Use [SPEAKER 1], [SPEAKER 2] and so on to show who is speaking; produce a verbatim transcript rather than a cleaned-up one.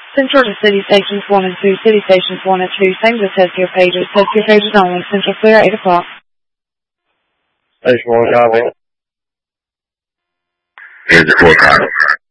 [SPEAKER 1] Central to city stations one and two, city stations one and two, same as test your pages, test your pages only, Central clear eight o'clock.
[SPEAKER 2] Station one, copy.
[SPEAKER 3] Here's the four copy.